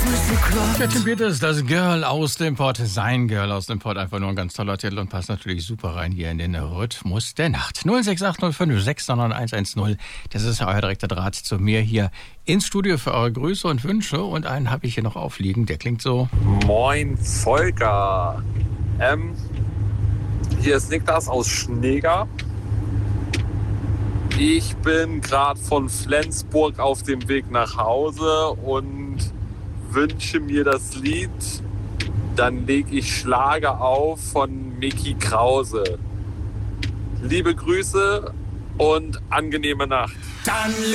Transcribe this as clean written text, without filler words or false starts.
Ja, Tim Peters, das Girl aus dem Pott, sein Girl aus dem Pott, einfach nur ein ganz toller Titel und passt natürlich super rein hier in den Rhythmus der Nacht. 06805 69110, das ist euer direkter Draht zu mir hier ins Studio für eure Grüße und Wünsche und einen habe ich hier noch aufliegen, der klingt so. Moin Volker, hier ist Niklas aus Schneeger. Ich bin gerade von Flensburg auf dem Weg nach Hause und wünsche mir das Lied Dann leg ich Schlager auf von Micky Krause. Liebe Grüße und angenehme Nacht. Dann